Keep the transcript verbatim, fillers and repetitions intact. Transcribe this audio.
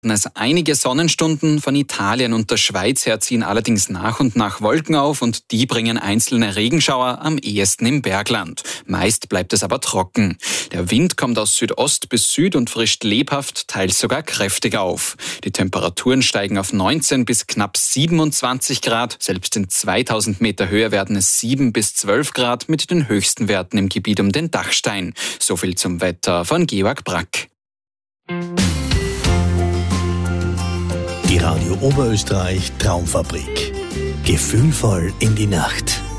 Es einige Sonnenstunden. Von Italien und der Schweiz her ziehen allerdings nach und nach Wolken auf und die bringen einzelne Regenschauer, am ehesten im Bergland. Meist bleibt es aber trocken. Der Wind kommt aus Südost bis Süd und frischt lebhaft, teils sogar kräftig auf. Die Temperaturen steigen auf neunzehn bis knapp siebenundzwanzig Grad. Selbst in zweitausend Meter Höhe werden es sieben bis zwölf Grad mit den höchsten Werten im Gebiet um den Dachstein. So viel zum Wetter von Georg Brack. Die Radio Oberösterreich Traumfabrik. Gefühlvoll in die Nacht.